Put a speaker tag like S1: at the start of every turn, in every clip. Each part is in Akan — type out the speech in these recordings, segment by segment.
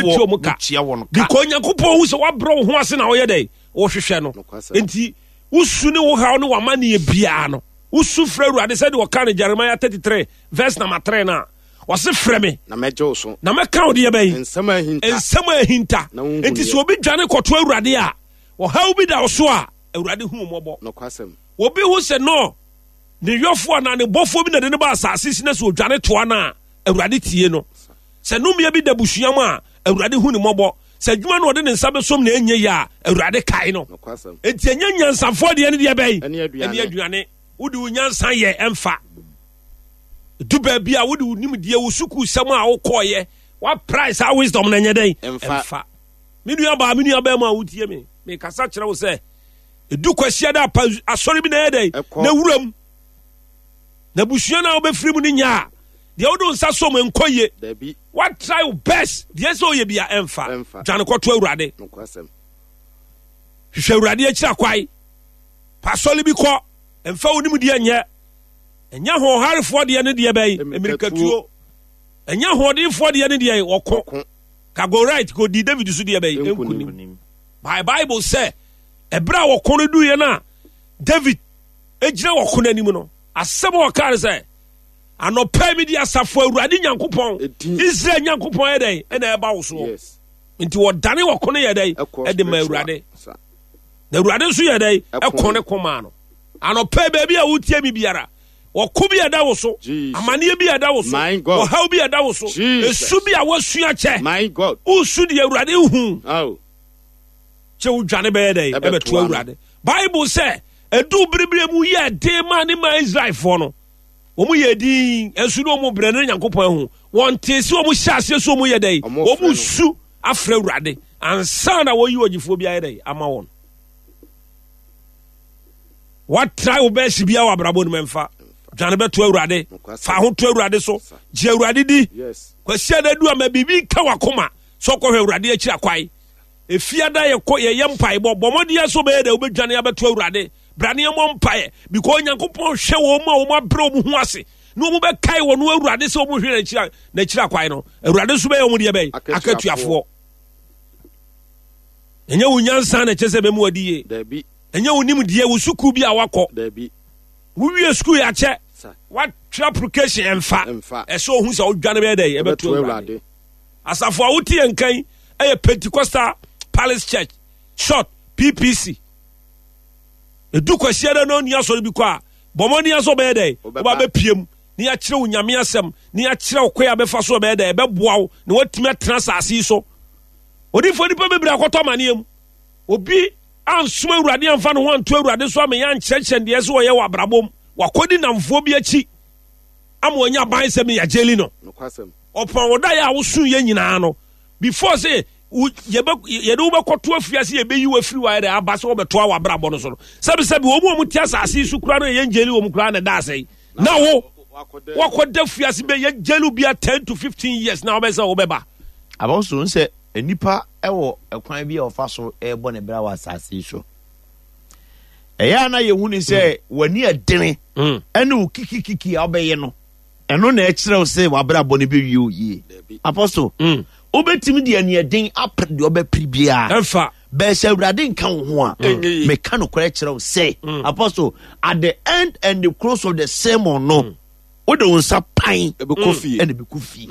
S1: ebetuo mu ka because Nyankopɔn hu se wabro ho ase na wo ye dey wo hwehwɛ no enti usu ne wo haw ne wamane bia no usu frɛ Awurade sɛ de wo ka ne Jeremiah 33 verse number 3 na wase frɛ me
S2: na mɛgye so
S1: na mɛka wo de bɛyi
S2: nsɛm
S1: ahinta enti so obi dwane kɔto Awurade a wo haw bi da wo so a Awurade hu mmɔbɔ
S2: nokwasɛm
S1: obi hu se no ne yɔfo na ne bɔfo bi na de ne ba asase si na so dwane toa na Awurade tie no sɛ numia bi da busuam a Awurade hu ne mmɔbɔ sɛ dwuma no ɔde ne nsa bɛsom na enye ya Awurade kae no enti enye nyansafo de ne de bɛyi ene aduane wode wo nyansa yɛ ɛmfa du baabi a wode wo nimdeɛ wo suku sɛm a wokɔɔyɛ wa price a wisdom na nyɛ dɛn ɛmfa me nua ba ma a wotie me kasa kyerɛ wo sɛ edu kwasia da asɔre bi na yɛ dɛn na wuram na busua na wobɛfiri mu ne nya deɛ wode nsa som nkɔye what try your best deɛ sɛ ɔyɛ bia ɛmfa dwane kɔto Awurade hwehwɛ Awurade akyira kwae pasɔle bi kɔ ɛmfa wo nimdeɛ nyɛ ɛnya hoɔharefoɔ deɛ ne deɛ bɛyi emirikatuo ɛnya hoɔdenfoɔ deɛ ne deɛ wɔko ka go right go di David so deɛ bɛyi enkunim Bible sɛ ɛberɛ a wɔko no duiɛ no a David egyina wɔko no anim no asɛm a wɔkaa ne sɛ anɔpa mi di asafo Awurade Nyankopɔn Israel Nyankopɔn ɛdɛn ɛna ɛba wo so nti wɔdane wɔko no yɛ dɛn ɛde ma Awurade na Awurade nso yɛ dɛn ɛko ne kɔmaa no anɔpa baabi a wotie mi biara wɔko bi ɛda wo so amaneɛ bi ɛda wo so ɔhaw bi ɛda wo so esu bi a wɔasua kyɛ wosu de Awurade hu kyɛ wodwane bɛyɛ dɛn ɛbɛto Awurade Bible sɛ ɛdu biribiri mu yɛ den ma ne ma Israelfoɔ no wɔn yɛ din ɛnso ne wɔn brɛ ne Nyankopɔn hu wɔn te si wɔn hyɛ aseɛ so wɔn yɛ dɛn wɔn su afrɛ Awurade ansa na wɔyi ɔgyefoɔ bi ayɛ dɛn ama wɔn watra wo bɛsi bia wɔ abrabɔ no mɛmfa dwane bɛto Awurade fa ho to Awurade so gye Awurade di kwasia da du ama biribi ka wakoma so kɔhwɛ Awurade akyira kwae efiada yɛyɛ mpaebɔ bɔmmɔdeɛ so bɛyɛ dɛ wobɛdwane abɛto Awurade brane yɛmmɔ mpaeɛ because Nyankopɔn hwɛ wɔn mu a wɔn abrɛ wɔn ho ase na wɔn bɛkae wɔn no Awurade sɛ wɔn hwɛ n'akyira kwae no Awurade so bɛyɛ wɔn deɛ bɛyɛ akatuafoɔ ɛnyɛ wo nyansa na kyɛ sɛ bɛmu adi yie ɛnyɛ wo nimdeɛ wo sukuu bi a wakɔ wowie sukuu yɛ akyɛ watwerɛ application ɛmfa ɛsɛ ohu sɛ wodwane bɛyɛ dɛ ɛbɛto Awurade asafo a wote yɛ nkan ɛyɛ Pentecostal Palace Church short PPC edu kwasia da no nia sɔre bi kɔ a bɔmmɔni aso bɛyɛ dɛ woba bɛpiem ni akyerɛ wo nyame asɛm ni akyerɛ wo kɔ a bɛfa so bɛyɛ dɛ ɛbɛboa wo na watumi atena asase yi so odifo nipa bebree akɔtɔ amaneɛ mu obi ansoma Awurade amfa no ho anto Awurade so ama yɛ ankyerɛkyerɛ deɛ sɛ wɔyɛ wɔ abrabom wakɔdi namfoɔ bi akyi ama ɔnya ban sɛ me yagyeli no ɔpɔn wo da yɛ a wosu yɛ nyinaa no before sɛ yɛde wobɛkɔto afiase yɛbɛyi wafiri wayɛ dɛ aba sɛ wɔbɛtoa wɔ abrabɔ no so no sɛbisɛbi wɔ mu a mote asase yi so kora no yɛ ngyeli wɔ mu kora ne da asɛe na wo wakɔda fiase bɛyɛ gyeli bia 10 to 15 years na wobɛsɛ wobɛba
S3: abɔso sɛ nipa ɛwɔ ɛkwan bi a ɔfa so ɛbɔ ne bra wɔ asase yi so ɛyɛ na yɛhu ne sɛ w'ani ɛdene ɛne wo kikikiki a wobɛyɛ no ɛno na ɛkyerɛ wo sɛ w'abrabɔ no bɛwie wo yie apɔso wobɛtumi de ani ɛden apɛ deɛ ɔbɛpiri biara
S1: ɛmfa
S3: bɛsɛ Awurade nka wo ho a meka no korɛ kyerɛ wo sɛ apɔso at the end and the close of the sermon no wode wo nsa pan ɛne bɛkɔ fie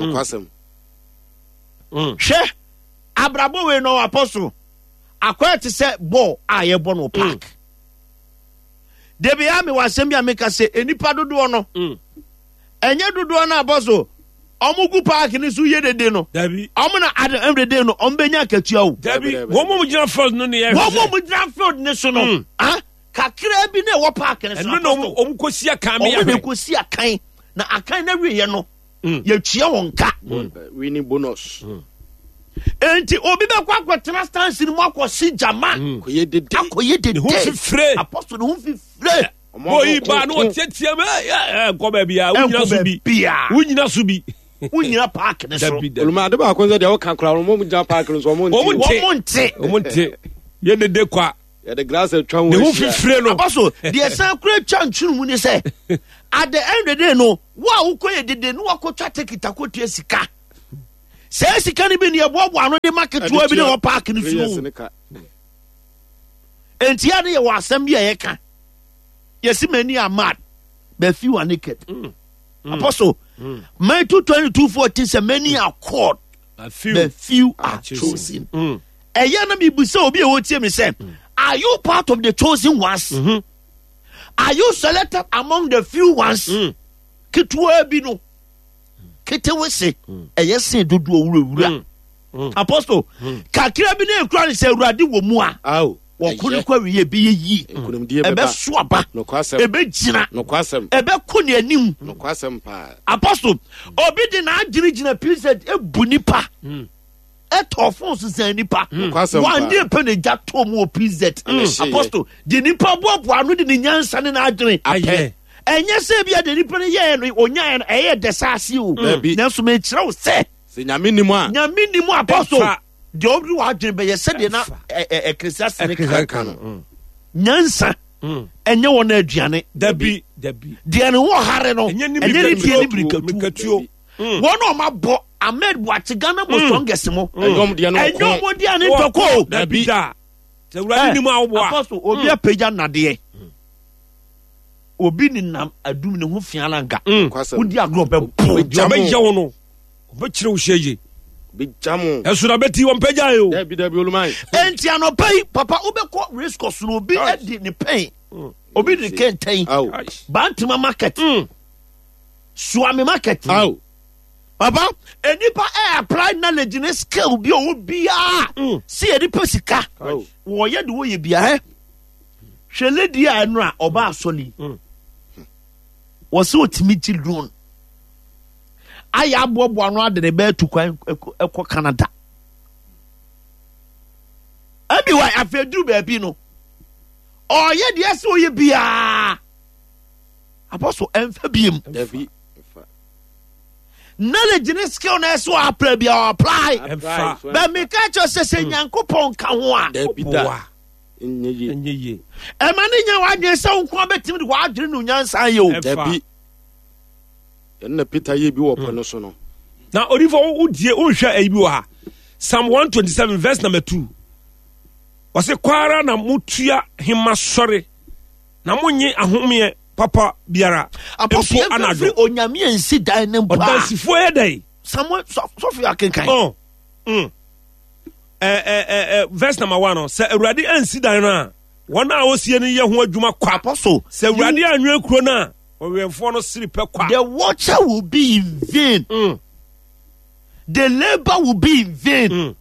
S3: hwɛ abrabɔ wei no apɔso akɔyɛ te sɛ bɔɔl a yɛbɔ no park debi ya me wasɛm bi a meka sɛ enipa dodoɔ no ɛnyɛ dodoɔ no apɔso ɔmo gu park ni so yɛ dede no ɔmo na at the end of the day no ɔmo bɛnya akatua wo
S1: wɔn mo gyina field no ne yɛ
S3: wɔn mo gyina field ne so no kakra bi na ɛwɔ park ne so
S1: ɛno na ɔmo kɔsi akan bi
S3: ahwɛ ɔmo kɔsi akan na akan na wiye no yɛtua wɔn ka
S2: winning bonus
S3: enti obi bɛkɔ akɔtena stance no mu akɔsi gyama akɔyɛ dede
S1: ho fifire
S3: apɔstol ne ho fifire
S1: oyi ba no ɔtiatia mɛ nkɔ baabi a wonyina so bi
S3: wonyina park ne so
S2: olùmọ̀ adé baako sɛ deɛ ɔka kora ɔmo gyina park no so ɔmo
S1: nte yɛ dede kwa
S2: yɛde glass atwa ho
S1: ne ho fifire no
S3: apɔstol deɛ san kura twa ntwene mu ne sɛ at the end of the day no wo a wokɔ yɛ dede no wakɔtwa tekita kɔtua sika Say sika ni bi ne ebo ano de market wa bi ne ho park ni so. Entia de ye wa asem bi ye ka. Yes many are mad. But few are naked. Apostle, May 22:14 say many are called. But few are chosen. Eyana mi bu say obi e wo tie me say, are you part of the chosen ones? Are you selected among the few ones? Kitwa bi no. Kitewe se eyese dodo owura. Apostle, kakira bi na ekura ni say Awurade wo mu a. Wakuni kwa wiye biye yi. Ebe swaba. Ebe jina. Ebe kuni enim. Apostle, obi di na jina pilset ebu nipa. Etofon se nipa. Wande pe ne jato mu pilset. Apostle, di nipa bo anu di nyansa ne na adwene. Enye se bia de nipa ne ye no onya no eye desase o. Nanso me kire wo se.
S2: Se nyame nimu a.
S3: Nyame nimu apostle. The old one dream by said na ecclesiastic nyansa enye wona aduane
S1: dabi
S3: de ne wo hare no enye ni brikatu wona o mabo Ahmed Boatigana mo strongest mo
S2: enyom de no ko
S3: enyom de ane toko
S1: dabi da tewura ni mu awo
S3: apostle obi apagya nade obi ni nam adum ne ho fiala nga wodi agro be bo
S1: jama yawo no obekire wo hyeje
S2: bijamu
S1: esura beti won pagya yo
S2: dabi olumai
S3: enti anopai papa ubeko race course no obi edi ni pain obi di kenten bantima market suame market papa enipa apply knowledge ne skill bi o bia see enipa sika wo ye de wo ye bia hwele dia enu a oba asoli wo se otimi children aya abobo anu ade ne be tukwan ekọ Canada abi wa afeduru be bi no oye de ese oye bia apostle emfa biem
S2: dabi
S3: knowledge ne skill na so apply bia apply but me ka cho se Nyankopon ka ho a
S2: dabi da enye
S3: e ma ne nya wa dwen se nko betim de wa adwene no nyansa ye o
S2: dabi na Peter ye bi wo pono so no
S1: na orifo udie unhwa ayi bi wo ha Psalm 127 verse number 2 wase kwara na mutua hima sore na munye ahome papa biara
S3: apostle anado onyame ensi dan ne mpa
S1: odansifo edai
S3: Samuel Sophie akenkan
S1: verse number 1 say Awurade ensi dan na wona a osie ne ye ho adwuma kwa
S3: apostle
S1: say Awurade anwe kuro na
S3: the watcher will be in vain. The labor will be in vain.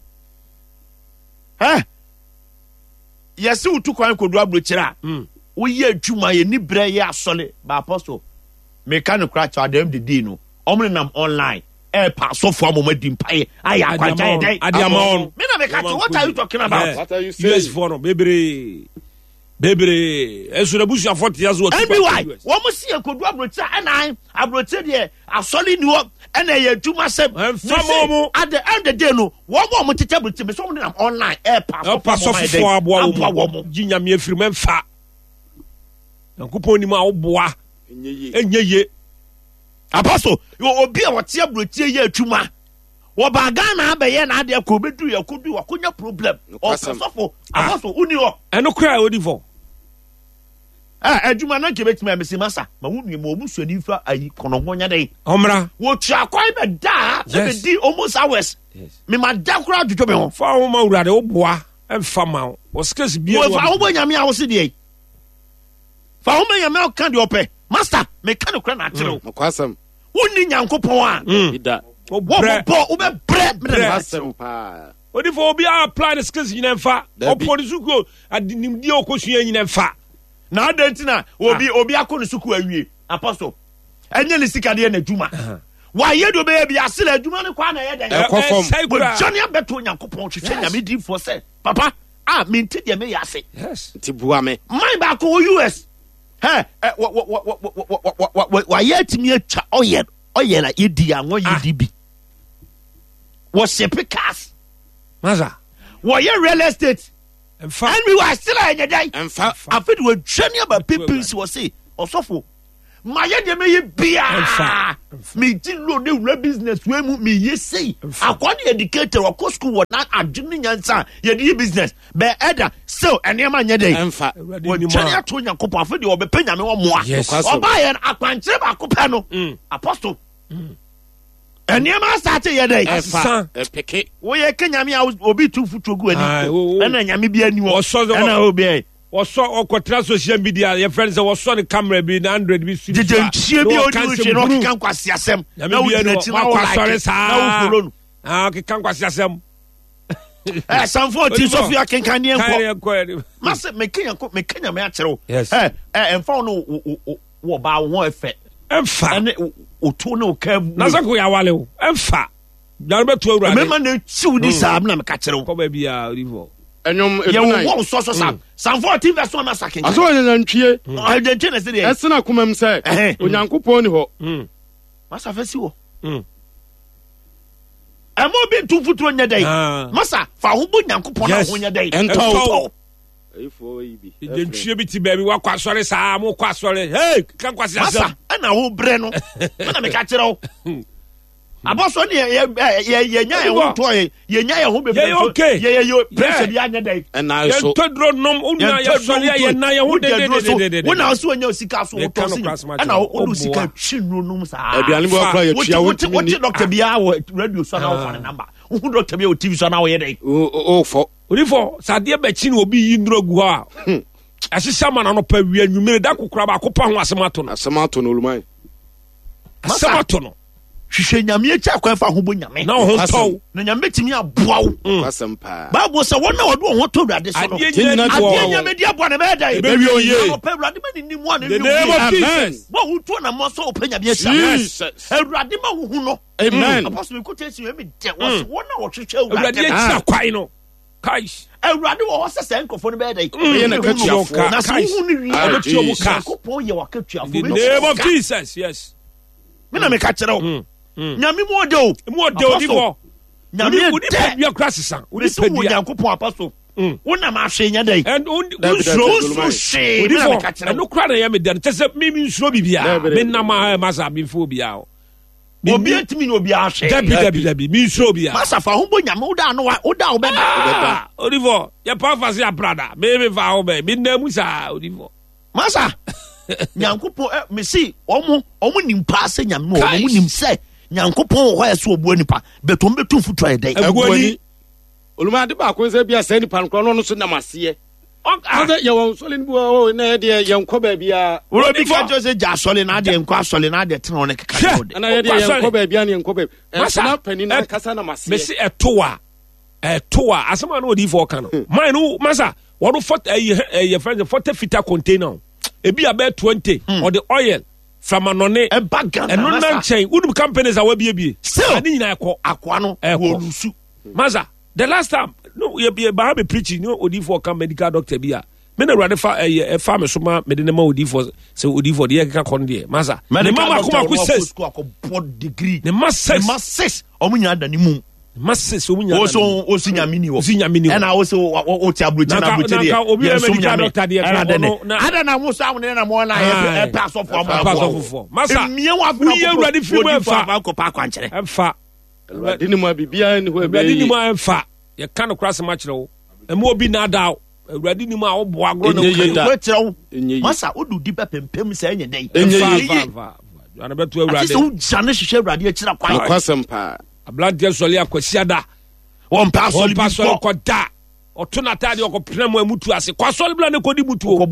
S3: Yes, you took one could do a butcher. We hear Juma, ye ni bre ya solid by apostle. Mechanic crash at them the dino. Omninam online. Pass off for a moment in pay. I am quite a diamond. What are you talking about?
S2: What are you saying?
S1: US for baby esurabusu 40 years old
S3: why wo mo see akodu abrocha and abrocha de asoli ni wo and e aduma sem
S1: famo
S3: at the end of the day no wo mo tete abrocha me so mo online
S1: pass off for abo wo ginyame afiri memfa Yankopon ni ma wo boa enyeye apostle obi a wote abrocha ye atuma wo ba Ghana abaye na ade ko bedu yakodu wakonya problem o sofo apostle uni o eno kra odifo
S3: adwuma na nke betima mesi masa ma wunu mo obusuani fa ayi konongonya dai
S1: omra
S3: wo tua kwai be da se be di almost hours me ma da kura dwodwo be ho
S1: fa wo ma urade wo boa emfa ma wo skes bia
S3: wo fa wo bonyame a wo se de fa wo bonyame o kan de ope master me kan kura na atero
S2: makwasam
S3: wonni Nyankopon a
S2: ida
S3: wo be bread me na
S2: asem pa
S1: odifo obi apply the skills nyina emfa oponisuko adinimdi okosua nyina emfa
S3: na adentina obi akonu suku awie apostle enye le sika de na djuma wa ye do be bia se la djuma ne kwa na ye den bo joni abeto Nyankopon hwehwe nyame di for say papa me nti de me yase
S2: yes nti bua me
S3: man ba ko US wa ye timi atwa oye na yedi anwo yedi bi wo sepe cars
S1: maza
S3: wo ye real estate
S1: and
S3: we were still in your day.
S2: And after
S3: we training about people, was say, or so ma ye de me bia me di lo de wura business we mu me ye say akwani educator wa ko school wa na adwene nyansa ye di business be eda so enema nye dey
S2: emfa
S3: wo chani ato Nyankopon afa de obepanya me wo moa oba ye akwankyere ba ko pe no apostle enema start ye dey
S2: emfa epeke
S3: wo ye kenyame a obi tu futu gu ani na nyame bia ni wo na obi
S1: wɔsɔ ɔkɔtena social media yɛ friend sɛ wɔsɔ ne camera bi na 100 bi su
S3: dede ntie bi odi wo no keka nkwasi asɛm na wo dina chi na wo like na wo follow no
S1: keka nkwasi asɛm
S3: sanfo ti Sofia kenkan ne enko mase mekenya me akyerɛw emfa no wo ba wo efe
S1: emfa
S3: ene otu ne o ka
S1: na sako ya wale o emfa dare beto awurade
S3: me ma na chiw di sa na me ka kyerɛw
S1: ko ba bia rivo
S2: enyom
S3: edunai ye wo so sam sanfo ti verse na sa kenkan
S2: aso nya ntwie
S3: identity na se dey
S2: esena komam sɛ Onyankopɔn ni hɔ
S3: masa fasi wo emo bi tu futuro nya dai masa fa ho bo Nyankopɔn na ho nya dai
S2: ento ayifo yibi
S1: ntwie bi ti baabi wakɔ asɔre saa mo kɔ asɔre hey ka kwasi asɛm
S3: masa na ho bre no na me ka kyerɛw aboso ne ye nya ye ho to ye nya ye ho bebe ye pressure bi anya dai
S2: na so
S1: todro nom una ye sɔre ye na ye ho de
S3: wona so anya sika so wo to si na wo do sika twinu nom saa
S2: aduane bi wakɔ ye twia wo
S3: ti wo doctor bia wo radio so na wo fa ne number wo doctor bia wo TV so na wo ye dai
S2: o fo
S1: orifo sadeɛ bɛkyi ne obi yi nduro gu hɔ a ɛhyehyɛ ma no pa wie nwumere da kokora ba kopa ho asɛm ato no
S2: olumai
S1: asɛm ato no
S3: hwehwɛ nyame akyi akwan fa ho bo nyame
S1: na ho tɔw
S3: na nyame timi aboa wo
S2: asɛm pa
S3: Bible sɛ wɔn na wɔde wɔn ho tɔ Awurade so no adeɛ nyame di aboa ne bɛyɛ da
S2: ebewie oye
S3: ɔpɛ Awurade ma ne nim wa ne
S1: the name of Jesus
S3: bɔ wo to na mo so ɔpɛ nyame ahyia Awurade ma wo hu no
S2: amen
S3: apostle quotation we me de wɔn na wɔhwehwɛ
S1: Awurade akyi akwan no kaish
S3: Awurade wɔ hɔ sɛ sɛ nkɔfo no bɛyɛ da
S2: yɛ na katuafo
S3: na sɛ wo hu ne wie
S1: ɔbɛtua mu ka
S3: Nyankopɔn yɛ wakatuafo
S1: the name of Jesus yes
S3: me na me ka kyerɛ wo nyame mu ɔde o
S1: mu ɔde odifo
S3: nyame
S1: wodi padua kora sesa wodi
S3: sɛ wo
S1: padua
S3: Nyankopɔn apostle wonam ahwɛ nya dai
S1: and
S3: nsuro hwee me na me ka kyerɛ
S1: ɛno kora na yɛ me dɛn kyɛ sɛ mimi nsuro bibia menam masa memfo bia
S3: obi atimi na obi ahwɛ
S1: dabi mi nsuro bia
S3: masa fa ho bo nyame woda no woda wo bɛda
S1: odifo yɛ pa fa se abrada me fa ho bɛ me na mu sa odifo
S3: masa Nyankopɔn me si ɔmo nim pa sɛ nyame ɔmo nim sɛ Nyankopɔn wɔ hɔ yɛ so obuo nipa betom betum futu ayɛ dai
S2: aguani olumai de ba ko sɛ bia sɛ nipa nkɔ no so nam aseɛ ɔsɛ yɛ wɔn sɔle ni bo na yɛ de yɛ nkɔ baabi a
S3: woro bi ka jo se ja sɔle na de nkɔ asɔle na de tena ne keka de
S2: ana yɛ de yɛ nkɔ baabi a ne nkɔ baabi ɛsana pani na kasa nam aseɛ
S1: me si ɛtoa asɛm na odi fo ka no man no masa wɔdo fot ɛyɛ friend 40 fita container ebi abɛ 20 or the oil from anone
S3: e bagan
S1: ɛno na nkyɛn wodum companies a wabie
S3: still
S1: ani nyina ɛkɔ
S3: akwa no
S1: wɔlusu masa the last time no ye ba be preaching no odi for come medical doctor bi a me na Awurade fa me so ma me de ne ma odi for sɛ odi for de yɛ ka kɔ no de masa ne mama ko says
S3: degree
S1: ne ma says
S3: ɔmo nyina da ne mu
S1: masses omunya
S3: osi nyame ni wo ɛna o ti abrochi na abrochi de
S1: yɛ som nyame
S3: ada na mo so awone na mo na yɛ pɛ asɔfo
S1: amafo masa
S3: emie wa
S1: fo yɛ Awurade fi mu ɛfa
S3: ko pa kwankyere
S1: ɛfa
S2: Awurade ni mu bibia ni hɔ
S1: Awurade ni mu ɛfa yɛ ka no krasɛ ma kyerɛ wo ɛmo obi na adaw Awurade ni mu a wo bo agro no
S3: kyerɛ wo masa odu di pempem sɛ enye dai
S1: ɛfa ana beto Awurade
S3: sɛ wo jane hwehwɛ Awurade akyira kwan
S2: kwasɛm pa
S1: ablantia sɔle akwasiada
S3: wɔn pa sɔle
S1: kɔ da ɔto n'ataade ɔkɔ pena mu amutu ase kɔ asɔle bila ne kɔdi mutu o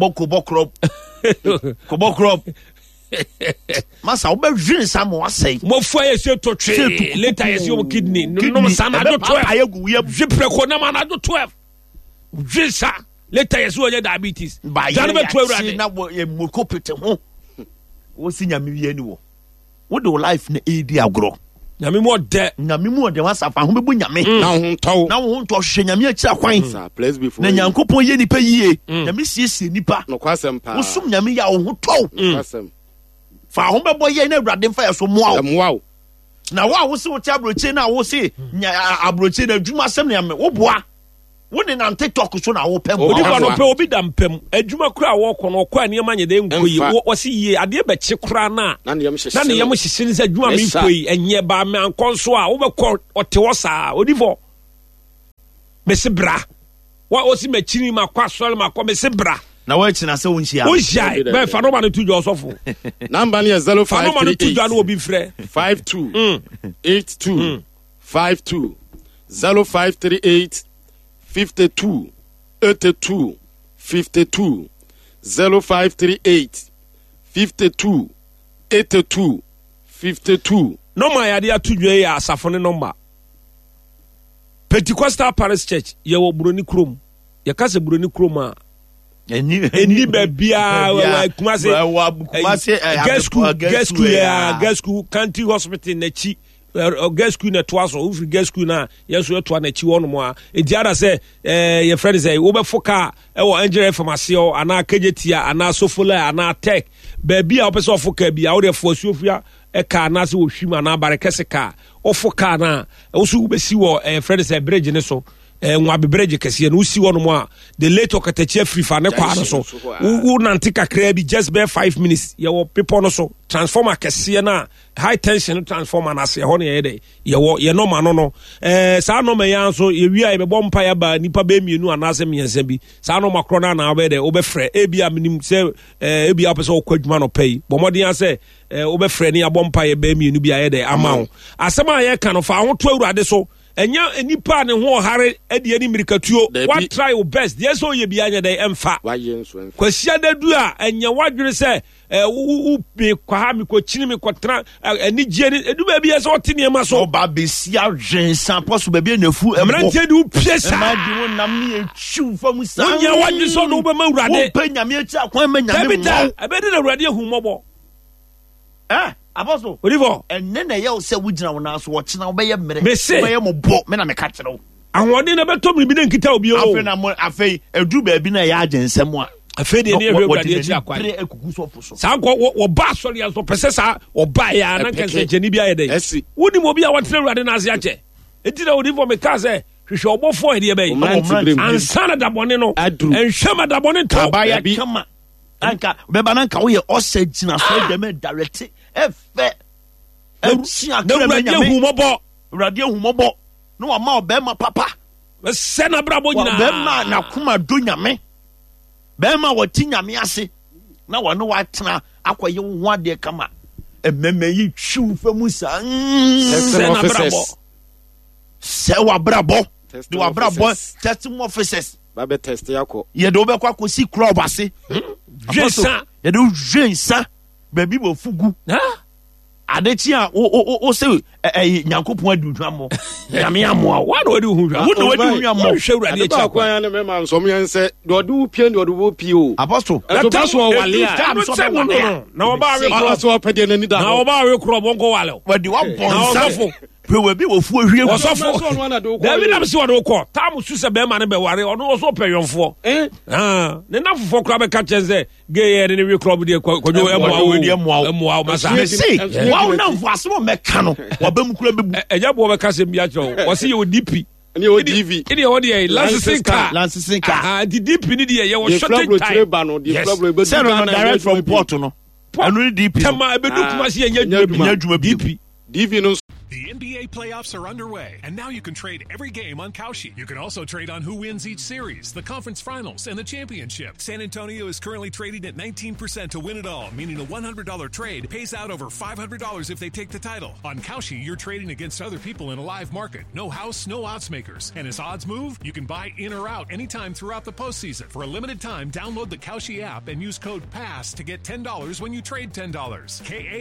S3: kɔbɔ krɔp masa wo bɛ hwin sa mo asɛe
S1: mo fo ayɛ se to twe later yɛ se o kidney nom sa na do 12
S3: ayɛ gu yɛ
S1: preko na ma na do 12 hwin sa later yɛ se o yɛ diabetes jane bɛ to Awurade
S3: na wo yɛ moko pete ho wo si nyame wie ni wo de wo life na edi agro
S1: nyame mu ɔdɛ
S3: wasa fa ho bɛbu nyame
S2: na
S3: wo ho ntɔ hwehwɛ nyame akyira kwan
S2: na
S3: Nyankopɔn yɛ nipa yie nyame siesie nipa
S2: nokwasɛm
S3: wo som nyame yɛ wo ho tɔw fa ho bɛbɔ yɛ na Awurade mfa yɛ so mmoa wo na wo a wo se wo te aburokyi na wo se aburokyi na adwuma asɛm na wo boa wone nam TikTok so na wo pɛ
S2: Obi
S1: onipa no
S2: Afoa.
S1: pɛ obi da mpam adwuma kora a wɔkɔ no ɔkɔ a nneɛma nyɛ dɛ nkɔ yi
S2: Ɛmfa.
S1: wɔsi yie adeɛ bɛkye koraa na
S2: na ne yam hyehye
S1: na ne yam hyehye ne sɛ adwuma mi
S2: Ɛsa.
S1: nkɔ yi ɛnyɛ ba me ankɔ nso a wobɛkɔ ɔte hɔ saa odifo mesi bra wa osi makyiri makɔ asɔre makɔ mesi bra
S3: na wɔakyina sɛ wonhyia
S1: wonhyiae bɛɛ fa noma no to dwa ɔsɔfo
S2: number ne yɛ
S1: fa noma no to dwa no
S2: 0538
S1: obi frɛ
S2: 52 82 52 0538 52 82 52 0538 52 82 52
S1: nɔma yɛade ato dwa yi yɛ asafo ne nɔma Pentecostal Parish Church yɛwɔ buroni kurom yɛka sɛ buroni kurom a ɛni baabiaa kumase girls school country hospital n'akyi girls school na toa so wofiri girls school na yɛnso yɛtoa n'akyi hɔ nom a ɛdi ara sɛ yɛfrɛ no sɛ wobɛfo kaa ɛwɔ angela fam aseɛ anaa kagyetia anaa sofola anaa tech baabi a wopɛ sɛ ɔfo kaa bi a wode ɛfo asuofua ɛka anaasɛ wɔhwim anaa barekɛse kaa ɔfo kaa no a wo so wobɛsi wɔ ɛfrɛ no sɛ bridge ne so nwabebrɛgye kɛseɛ no wosi hɔ nom a the late ɔkatakyi afiri fa ne kwaa no so wo nante kakraa bi just bare 5 minutes yɛwɔ pepɔ no so transformer kɛseɛ no a high tension no transformer no ase ɛhɔ ne yɛyɛ dɛ yɛwɔ yɛ nɔma no no saa nɔma yi nso yɛwie a yɛbɛbɔ mpa yɛba nnipa bɛmienu anaasɛ mmiɛnsa bi saa nɔma korɔ no anaa wobɛyɛ dɛ wobɛfrɛ ebia menim sɛ ebia wopɛ sɛ wokɔ adwuma no pɛ yi bɔ mmɔden a sɛ wobɛfrɛ ne yɛabɔ mpa yɛ bɛmienu bi ayɛ dɛ ama wo asɛm a yɛka no fa ho to awurade so ɛnyɛ nipa a ne ho ɔhare adi ani mmirikatuo what try your best deɛ sɛ ɔyɛ bia nyɛ dɛ ɛmfa kwasia da du a ɛnyɛ wadwene sɛ mekɔha mekɔkyini mekɔtena anigye ne ɛdu baabi ɛ sɛ ɔte nneɛma so
S3: ɔba bɛsi adwensa pɔ so baabi anafu
S1: mmeranteɛ de wopie saa
S3: ɛmade wo nam ne yɛtwiw fam saa
S1: wonyɛ wadwene sɛ ɔde wobɛma awurade
S3: wopɛ nyame akyi akwan ma nyame
S1: dabida ɛbɛde na awurade ahu mmɔbɔ
S3: apɔso
S1: odifo
S3: ɛnɛ na ɛyɛ wo sɛ wogyina wo naa so wɔkyena wobɛyɛ mmerɛ
S1: Mese.
S3: wobɛyɛ mɔbɔ me na meka kyerɛ wo
S1: ahoɔden na bɛtɔ mmere bi ne nkita obi o
S3: afei aduru baabi na ɛyɛ agyensɛm a
S1: afei deɛ ne ɛhwɛ awurade akyi akwan
S3: akuku sɔfo so
S1: saa nkɔ wɔba asɔre a so pɛ sɛ saa ɔbaeɛ a na nkɛnsɛnkyɛne bi ayɛ dɛn
S2: Ɛsi.
S1: wonim obi a wɔtena awurade no ase akyɛ ɛnti na odifo mekaa sɛ hwehwɛ ɔbɔfoɔ ɛdeɛ bɛyi
S2: Ɔmmerante berɛ mu.
S1: ansa na dabɔne no
S2: Aduru.
S1: ɛnhwɛ ma dabɔne ntaw
S3: abayɛ
S2: Dabi.
S3: kama anka bɛba na nka woyɛ ɔsɛ gyina so dɛmɛ darete ɛfɛ ɛtua
S1: na
S3: kra ma
S1: awurade
S3: nyame
S1: ahumɔbɔ
S3: awurade ahumɔbɔ na wama ɔbɛrima papa
S1: sɛ nabrabɔ
S3: bɛrima
S1: nyinaa
S3: nakoma do nyame bɛrima a wɔte nyame ase na wɔne watena akɔyɛ wo ho adeɛ kama ɛmɛmɛ yi twiw fa mu saa
S1: sɛ nabrabɔ
S3: sɛ wabrabɔ
S2: Testing
S3: de wabrabɔ
S2: officers.
S3: testing officers
S2: babɛ test yakɔ
S3: yɛde wobɛkɔ akɔsi club ase
S1: dwe sa
S3: yɛde wodwe nsa baabi wɔ fugu adekyi a wo sɛ nyankopɔn adi hwammɔ nyame amoa wo
S1: wana wade wo hu hwa
S3: Wo na wadi wo hwammɔ
S1: wohwɛ awurade akyi akwan
S2: akwan ne mɛma nsɔm yɛn sɛ deɛ ɔde wo pie ne ɔde wo pie o
S3: apostol
S2: ɛtoba so ɔwale a
S3: Tam so bɛwale a.
S1: na wɔba awe korɔ
S2: ɔsɛ ɔpɛ deɛ n'ani da
S1: na
S2: hɔ
S1: wɔba awe korɔ bɔnkɔ wale wo
S3: wɔde wabɔ
S1: na
S3: nsa
S1: ɔsɔfo
S3: pɛ wabi wɔfuo hwie gu
S1: ɔsɔfo dabi nam sɛ wɔde wokɔ tam su sɛ bɛrima ne bɛware ɔno ɔsɔ pɛ yɔnfoɔ ne na fofoɔ kora bɛka kyɛn sɛ geyɛ ne ne we klɔb deɛ kɔdwo ɛmoa wo masa
S3: mese wawo namfo asɛm a mɛka no wɔba mu kora bɛbu
S1: ɛgya boɔ bɛka sɛm bi akyerɛ wo wɔse yɛwɔ dp
S2: ne yɛ DV
S1: ɛdeɛ wɔ deɛ lansesen car
S3: lansesen car
S1: nti dp ne deɛ yɛwɔ
S2: deɛ
S1: shortage
S2: flabro
S1: time
S2: kyerɛ ba no deɛ
S1: Yes.
S2: flabro ɛbɛdu
S3: sɛ no
S2: Ghana
S3: direct from
S2: ɛnyɛ
S3: port no ɛno ne dp no.
S1: tɛma ɛbɛdu kuma se yɛnyɛ
S2: Ɛnyɛ
S1: adwuma
S3: adwuma bio.
S1: dp
S2: DV no
S4: The NBA playoffs are underway, and now you can trade every game on Kalshi. You can also trade on who wins each series, the conference finals, and the championship. San Antonio is currently trading at 19% to win it all, meaning a $100 trade pays out over $500 if they take the title. On Kalshi, you're trading against other people in a live market. No house, no odds makers. And as odds move, you can buy in or out anytime throughout the postseason. For a limited time, download the Kalshi app and use code PASS to get $10 when you trade $10.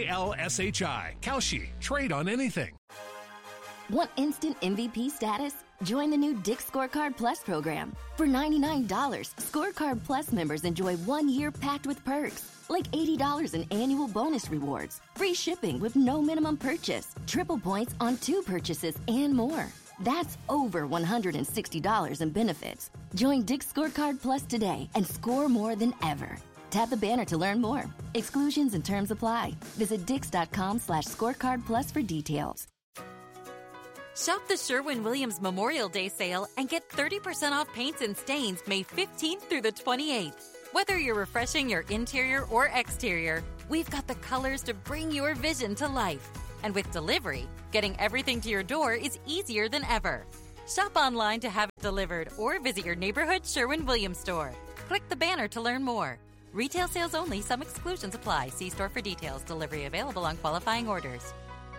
S4: KALSHI. Kalshi. Trade on anything.
S5: Want instant MVP status? Join the new Dick's Scorecard Plus program. For $99, Scorecard Plus members enjoy 1 year packed with perks, like $80 in annual bonus rewards, free shipping with no minimum purchase, triple points on 2 purchases, and more. That's over $160 in benefits. Join Dick's Scorecard Plus today and score more than ever. Tap the banner to learn more. Exclusions and terms apply. Visit dix.com/scorecard plus for details.
S6: Shop the Sherwin-Williams Memorial Day sale and get 30% off paints and stains May 15th through the 28th. Whether you're refreshing your interior or exterior, we've got the colors to bring your vision to life. And with delivery, getting everything to your door is easier than ever. Shop online to have it delivered or visit your neighborhood Sherwin-Williams store. Click the banner to learn more. Retail sales only. Some exclusions apply. See store for details. Delivery available on qualifying orders.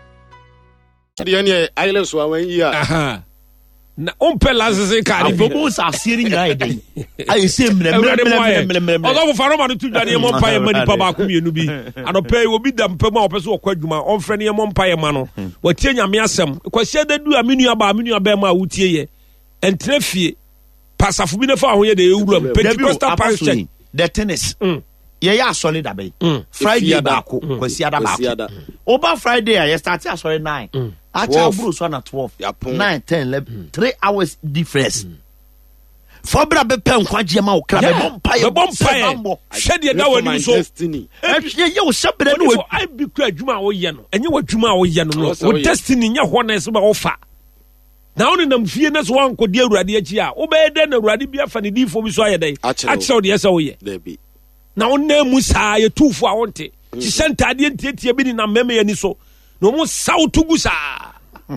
S1: Na ompe lazese ka ni
S3: bobo sa asiri nyina yeden ayi se mre
S1: ogo faro ma tu dwane mo paye mani pa ba ko mienu bi anope obi da mpem a opese okwa adwuma onfre ne mo paye ma no watie nyame asem kwase da du amenu aba ma wutie ye entrefie pasafo bi ne fa ho ye de ewuram Pentecostal parish church
S3: the tennis ye ya solid abai Friday ba ko kwasi ada ba ko oba Friday ya start ya solid 9 acha buru so na 12 9 10 11 3 hours difference for bra be pen kwaje ma o kra be
S1: bompaye hwede da wani so
S2: destiny
S3: ye o shebre no
S1: I bi ku adwuma wo ye no enye wadwuma wo ye no wo destiny nya ho na se ba wo fa na woni nam fie na so wan kodi awurade achi a wo be de na awurade bi afa ne difo bi so ayedai ache wo de yesa wo ye na wonna mu saa ye tufo a wonte ti sentade ntietie bi ni na meme yani so no mu sautugu saa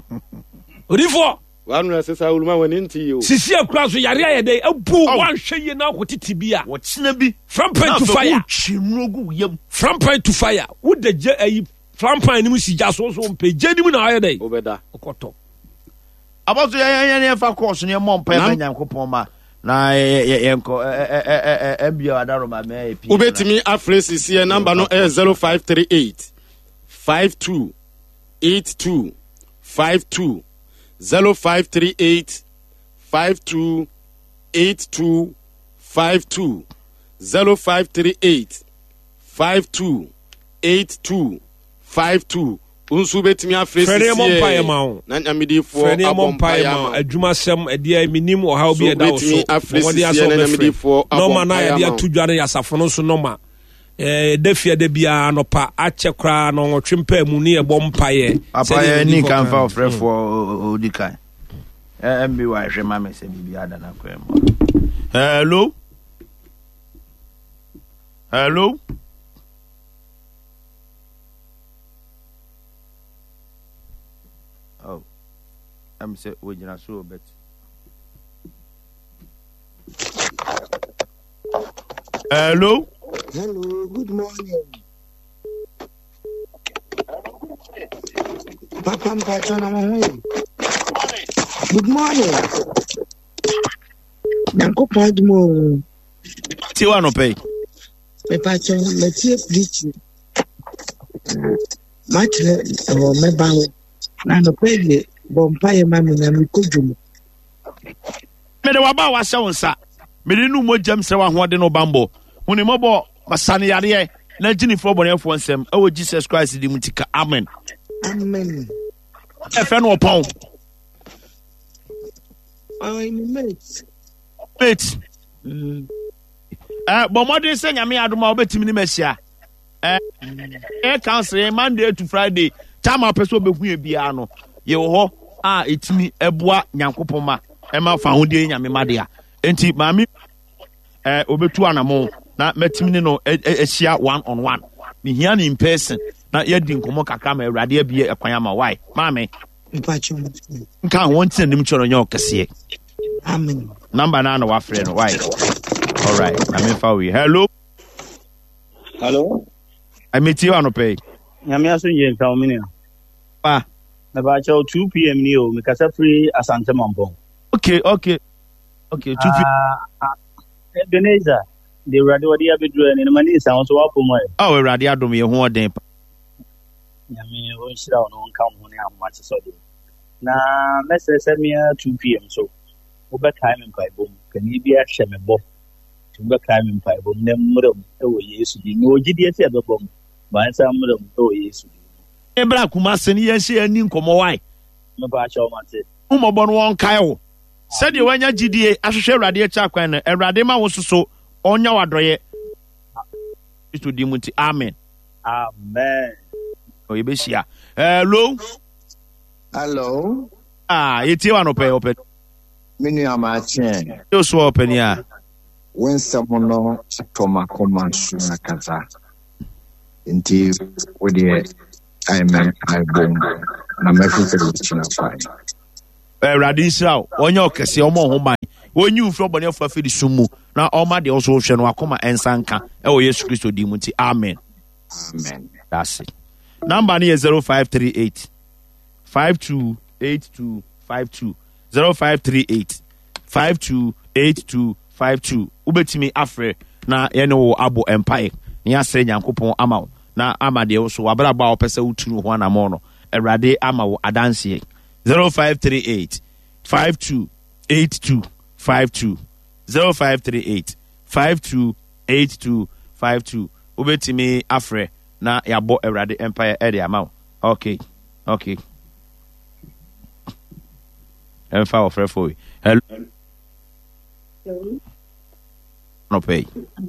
S1: orifo
S2: wanu asesa uluma wani nti yo
S1: sisi akura so yare ayedai abu wan hweye na kwotiti bia
S3: wo kina bi
S1: from point to fire
S3: chinugu yem
S1: from point to fire wo de je ayi from point ni mu si ja so mpe je ni mu na ayedai
S2: obeda
S1: okoto
S3: abazo ya fa course ne mo mpa ya nyankopon ma na yenko mbia adaro ma me pi
S2: ubetimi afresi sie number no 0538 52 82 52 0538 52 82 52 0538 52 82 52 unsu betimi afresi na nyamidifo abompayama
S1: adwuma sem edia minim o ha obi eda wo so wodi aso nyamidifo abompayama no ma na ya tudware yasafo no so no ma defia de bia no pa ache kra no nwotwempa mu ne ebompaye
S3: apa ni kan fa ofrefo odikai mbi wa hwe ma me se bibia ada na kwem hello hello oh I'm say we jina so bet hello
S7: hello good morning papa mpachana mwe good morning nanko padmo
S3: tiwa no pay
S7: me pachana metie preach matre o me bawo na no pay bompaye mami na mikodum
S3: me de waba wa se wonsa me de nu mo jam se wa hoode no bambo huni mobo masane yare na jini fo bonefo nsem e Jesus Christ di mutika amen
S7: amen
S3: e fe no opon
S7: I'm mate
S3: but modern say nyame adoma obetimi ni machia council Monday to Friday time person obehu e bia no ye wo ho a etimi eboa nyankopon ma e ma fa hodie nyame made a enti maami obetu anamo na metimi no ehia one on one me hia ni in person na yedi nkomo kakra ma awrade abie ekwan ma why maami
S7: mpacho
S3: nka wonti anim choro nya okese
S7: amen
S3: number na no wa frɛ no why all right na me fa we hello I meet you on pay
S8: nyame aso ye nka o mini
S3: pa
S8: na ba cha 2 pm ni o me kasa free asante mambo
S3: okay 2 pm
S8: Ebenezer the radio dia bedru ni mani sa so wa pomo e
S3: oh radio adom ye ho oden pa
S8: nyame o shira o no nka mo ni amma che so na message me 2 pm so o be time in Bible kan ni bia hye me bo to be time in Bible na mmuram e wo Yesu di no gidi ese be bom ba nsa mmuram e wo Yesu di
S3: ebra kuma se ni ye hye ani nkomo why
S8: me ba cha o mate
S3: umobon won kai wo se de wanya gidie ahwehwe awrade e cha kwan na awrade ma wo soso onya wadoye to di muti amen
S8: amen
S3: o yebeshia hello Yɛtie wa no pɛ.
S9: Menu amachen.
S3: Yo so openi a.
S9: When someone no toma koma suna kaza. Inti with the I bom na mefu fe china fine.
S3: Radin Srao, onyo kese omo ho ban. Onyu fro bone afa fe di sumu na oma de also hwe no akoma ensanka e wo Yesu Kristo di mu nti amen.
S9: Amen.
S3: That's it. Number is 0538 528252 0538 528252. Ubetimi afre na ye no abo empire. Ni asre Nyankopon ama wo na ama de wo so wabra ba opese uturu ho na mo no. Erade ama wo adanse 0538 528252 0538 528252. Ubetimi afre na yabo Erade empire ede ama. Okay. Emfa ofre for we. Hello. No pay.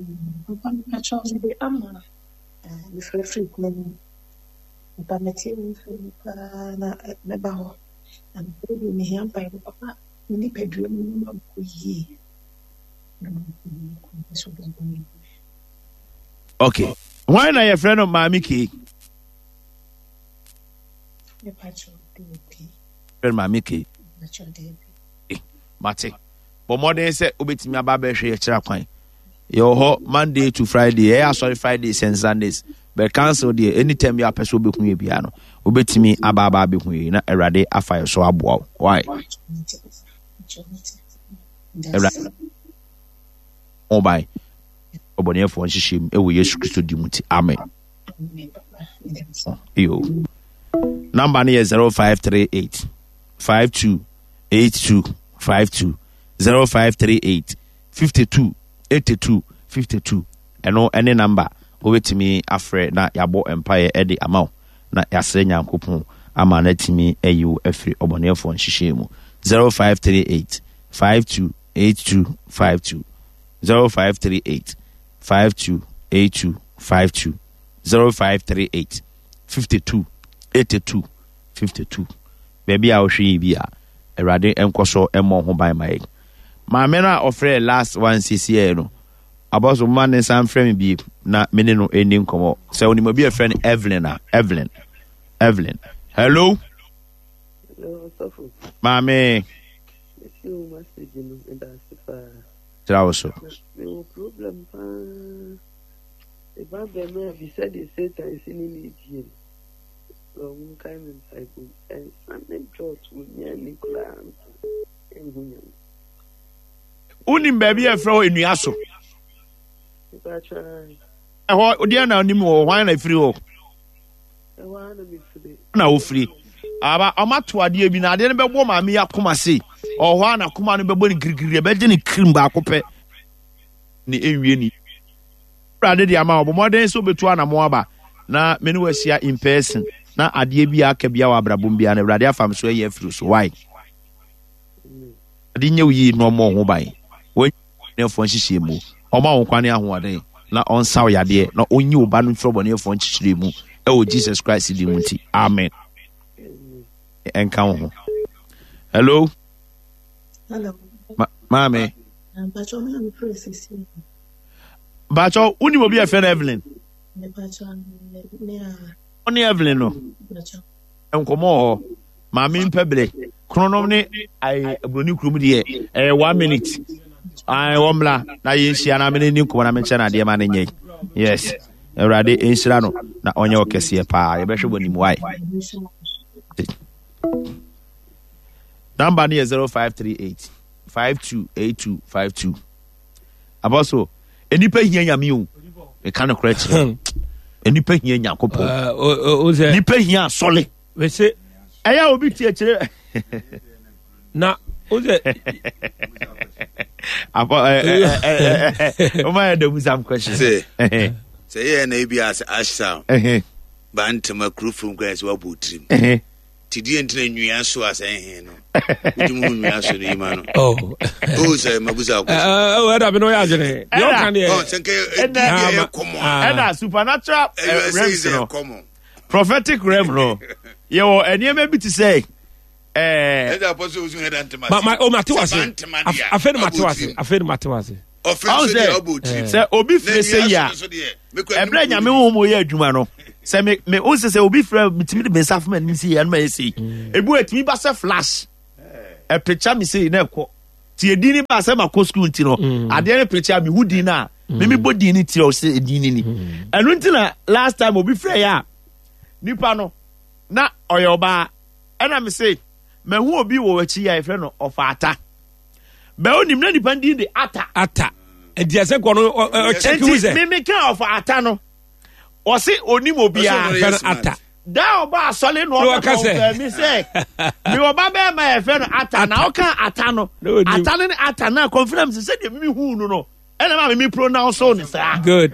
S3: Okay. Why na your friend of Mami K? Friend Mami K. Mate. But more than say obetimi aba be hwe kira kwan. Yo ho Monday to Friday. Sorry, Fridays and Sundays. But cancel there anytime you are person be hu bia no. Obetimi aba be hu na Erade afa so aboa. Why? Erade. Obai. Obonye fo nhihim e wo Yesu Kristo di muti. Amen. Yo. Number is 0538 528252 0538 528252 eno any number obetimi afre na yabo empire edi amount na yasre Nyankopon ama na timi ayu afri obonefo nhihyiemu 0538 528252 0538 528252 0538 528252 baby a ohwe bi a Erade enkoso emo ho ban mai maame na ofre last one CCA no aboso man san frame bi na mene no eni nkomo se onimo bi a friend Evelyn. Hello Sofu maame you message no so no problem the Bible me said the Satan is in the long time in cycle and Sunday church with Nicola and Unim baby a fro in Yaso. Odiana ni mo why na free o. Na o free. Aba amato ade bi na ade ne bebo ma me yakoma se. O hwa na koma no bebo ni girigiri be de ni krim ba akopɛ. Ni enwie ni. Brade de ama obomoden so betu anamo aba na meni wasia in person. Na ade bi aka bia wa brabom bia na Awurade afam so ye afiri so why ade nye yi no mo ho ban we ne fo nhihye mu o ma wo kwane ahoade na on saw yade na onyi oba no fro bone fo nhihye mu e o Jesus Christ di mu ti amen enka ho. Hello mame bacho uni mo bia fe na Evelyn Oni Evelyn no. Enkomo maami mpebre. Kronom ne ai abroni krum de 1 minute. Ai womla na yinhia na me ni nkomo na me nche na de ma na nyai. Yes. Erade enhira no na onye okese pa. Ye behwe boni mu wai. Number is 0538 528252. Aboso enipa hia nyame o. E kan correct. Enipa hia Nyankopon nipa hia sole we se eya obi tie kire na oze apa o ma da musam question
S10: say ye na bi as ashsa bantama krufum guys wa botrim tidi entina nwia so asen no udimu nwia so ni ma no say mabuza ko
S1: we da be no ya jene yo kan de
S10: senke
S3: and supernatural realms no prophetic realm no yo enema bi to say
S10: Eda apostle usu head antima.
S1: Ma o matewase. Afeni matewase.
S3: Sɛ obi frɛ sɛ ya ɛbrɛ nyame wo mo yɛ adwuma no sɛ me o sɛ obi frɛ mitimi de bensa fama nim si ya no ma yɛ sei ebu etimi ba sɛ flash e picture me sei na ɛkɔ ti edini ba sɛ ma ko school nti no ade ne picture me hudi na me body ni ti o sɛ edini ni ɛno nti na last time obi frɛ ya nipa no na ɔyɛ ɔba ɛna me sei me hu obi wo wachi ya frɛ no ɔfaata be onim na nipa ndi de ata
S1: ediase ko no check who say
S3: me kan of ata no o se onim obia
S1: ata
S3: da oba asole no o ka me say me oba be ma e fe no ata na o kan ata no ata na confirm say de me hu no ena ma me pronounce on sa
S1: good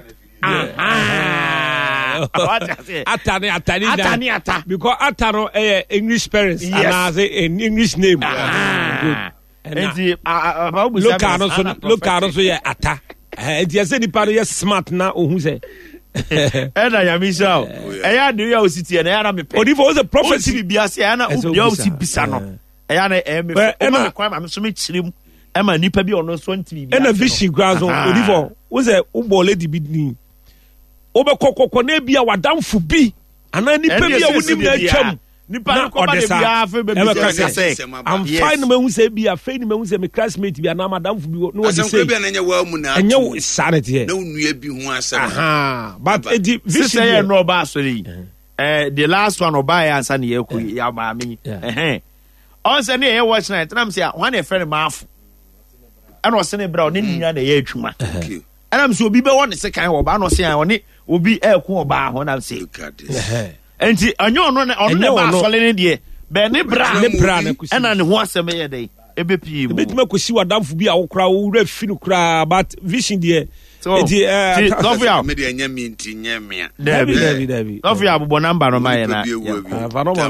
S3: ata
S1: because ata no English parents and as an English name good.
S3: Enti
S1: look so yeah ata enti ase nipa no yes smart na ohun se
S3: ena ya misha eya de ya ositi na ya na me
S1: odi for the prophecy
S3: bibia se ya na ubia osi bisa no eya na me ena kwa ma so me chirim ema nipa bi ono so ntimi bia
S1: ena vision grounds odi for wo se ubo lady bidni obekokoko na bia wadamfo bi ana nipa bi a wonim na atwam nipa ko ba de bia fe be I'm fine me hu say bia fe ni me hu say me classmate bia na madam fu bi no what say
S10: asem ko bia na nya wa mu na
S1: enye sanity here
S10: na unua bi hu asem
S3: but edi vision here no ba sorry the last one oba ya ansa na yaku ya ba me on say na ye watch night na me say one e friend maafu ana o se ne bra o ne nnya na ye atwuma ana me say obi be won se kan oba no se an oni obi eku oba ho na say enti anyo no ne ba asole ne de be ne bra ena ne ho asem ye dey ebepie mu
S1: betima kosi wadamfo bi a wo kra wo wura finu kra but vision de enti
S10: me de anya mi nti nya me
S3: David of ya bobo number no ma ye na
S1: va no ma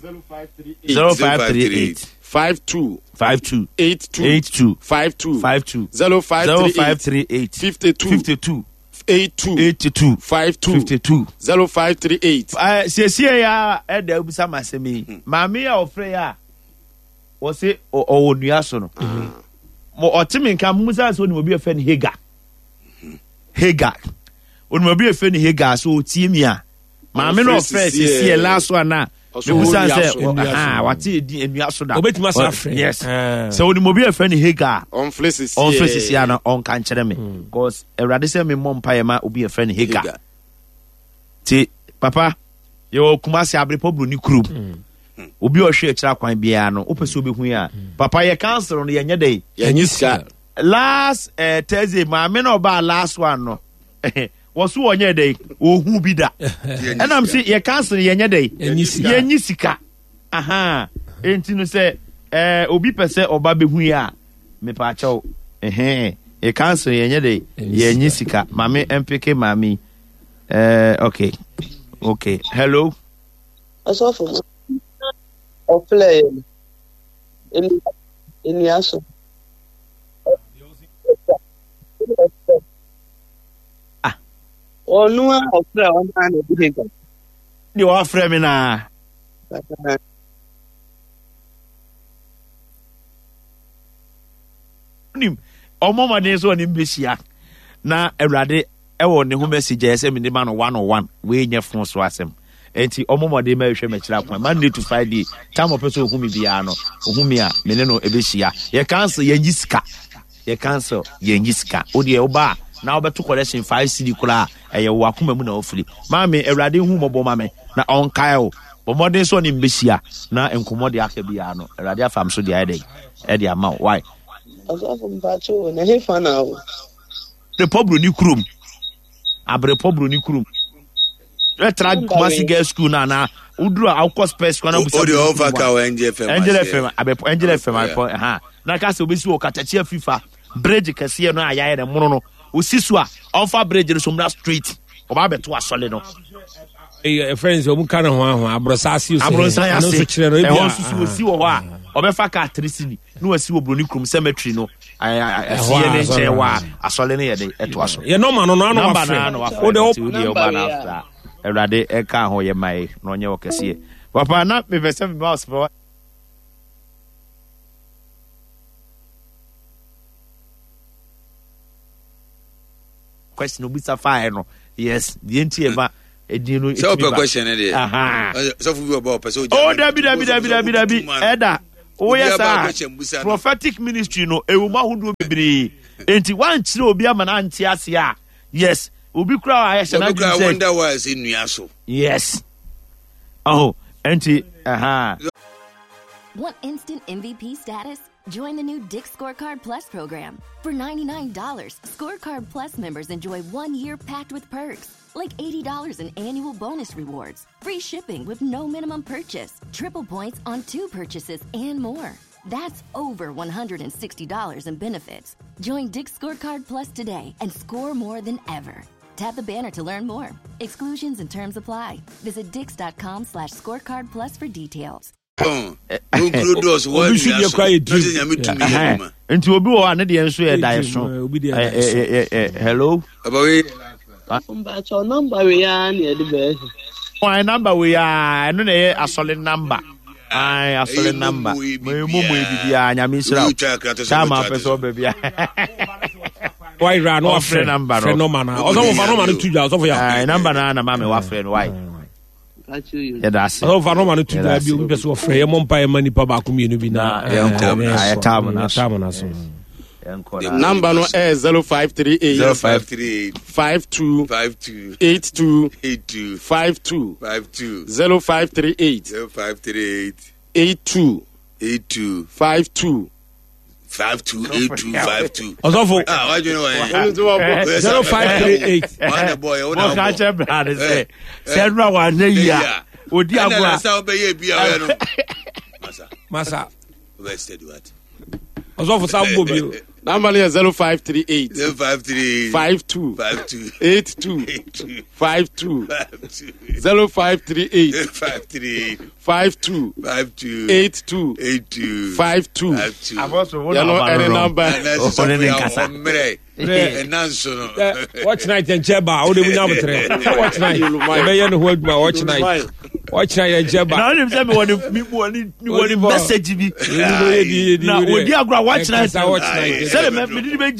S3: 0538
S2: 52
S3: 82 52
S2: 0538
S3: 52
S2: 82 52 0538
S3: sesie ya eda ubisa masemi maami ya ofre ya wo se o nua so no mo otimi nka musa so ni obi efe ni Hagar oni obi efe ni Hagar so tie mi a maami no ofre sesie last one na musa se wati edi nua so da
S1: obetima sa afre
S3: yes so oni obi efe ni Hagar
S2: on faces
S3: ya na on kan kire me because erade se me mom pa ma obi efe ni Hagar ti papa yo kumasi abrepo bro ni kurum obi o hwe kira kwan bia no opese obi hu ya papa ye cancel no ye nya dey
S2: yanyisa
S3: last Thursday ma me no ba last one no wosu onye dey ohu bi da enam si ye cancel ye nya dey yanyisika aha enti no se obi pese oba behu ya me pa chaw ye cancel ye nya dey yanyisika mame mpeke mami okay hello
S11: asofo o play Eliaso onu a ofre on na no bi nka
S3: ni wa frɛ me na nim omomade so ni mbehia na awurade ewo ne ho message ese me ne ma no 101 we nya fon so asem enti omomade ma hwɛ me kira kwan Monday to Friday time of person ohumi bia no ohumi a me ne no ebehia ye cancel ye nyisika odi e oba na obeto collection 5 cd kula eye wo akoma mu na ofiri maame awurade hu mobo mame na onkae o bomode so ni mbehia na enkomode aka bia no awurade afam so de ayde e de ama why
S11: asofo mpacho na he fa na o
S3: Republic ni kurum Republic ni kurum retra Kumasi Girls School na udru akọ space kwa na busa
S10: odi over ka Angel FM
S3: na ka se obesi o katachi afifa bridge kase no ayaye ne mono no osisu a onfa bridge no somra street oba beto asole no
S1: friends omu kana ho abrosasi o
S3: se
S1: no so kire no
S3: bia osusu osi wo ho a obefa ka 3 city no wasi wo broni krum cemetery no asie ne chewa asole ne yede eto aso
S1: ye no ma no wa friend
S3: o de oba na after erade eka ho ye mai no nye okese papa na me pese me mouse for question obi safa no yes the enti eba edin no
S10: so open question dey so fu bi oba person
S3: oh dabi eda oh yes prophetic ministry no ewuma hudu bebre enti wan kire obi ama na ante ase a yes obi kura ayesha na
S10: say wonder why is in nuaso
S3: yes oh enti
S5: Want instant MVP status? Join the new Dick Scorecard Plus program. For $99, Scorecard Plus members enjoy 1 year packed with perks, like $80 in annual bonus rewards, free shipping with no minimum purchase, triple points on 2 purchases, and more. That's over $160 in benefits. Join Dick Scorecard Plus today and score more than ever. Tap the banner to learn more. Exclusions and terms apply. Visit dix.com/scorecard plus for details.
S3: Into obi wo ane de enso e dai so hello
S11: Your number we are near the best.
S3: My number we are no na asole number asole number me bibia nyame sira chama peso bibia
S1: why ran no friend number no man ozo fa no man tuja ozo for ya
S3: number na ma me wa friend why
S1: yeah, that's it. Over no man to that be obi so frɛ yɛ mompa money pa ba ko mienu bi na
S2: number no is 0538 52 82 52 0538 82 52
S10: 528252.
S1: Osofo.
S10: What do you know?
S1: 0538.
S10: One boy.
S3: What catch a brother say? Sendra one year. Odi agwa.
S1: Masa.
S10: Wasted what?
S1: Osofo sambo bi.
S2: Number is 0538 52 82 52 0538 52 82 52. You know any number?
S1: Watch night and Jeba. How do we know better? Watch night. I know what my watch night. Watch night and Jeba.
S3: Now you tell me what the message be. Now odi agwa watch night. Say me did make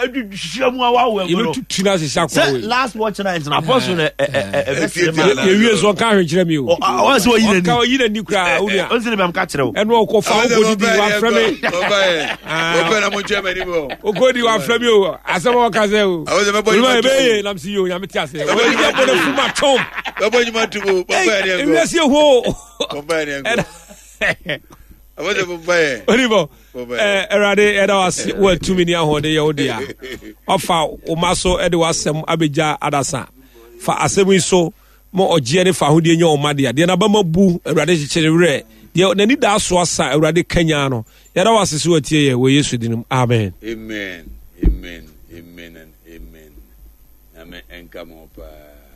S3: last watch night na boss no
S1: you use one can hear me.
S3: What's what you
S1: can you ni kra unia.
S3: Onse me am ka kire o.
S1: And wo ko fa go di wa frame me.
S10: Open am Germany mo.
S1: O go di wa frame o. Asema ka say o. We be na msi yo nya meti ase. We di go na fuma tom.
S10: Baba nyuma tubo. Baba ni ngo.
S1: Yes ho.
S10: Baba ni ngo. Abode baba.
S1: Olivo. Erade eda was well too many ahode ye odia. Ofa o maso ede wasem abeja adasa. Fa asem so mo ogie ne fa hodie nya o made de na ba mabu erade chichirere. De nani da so asa erade kanya no. Eda wasese watie ye we Yesu dinum. Amen.
S10: Amen. Amen. Amen and amen. Amen. And come up.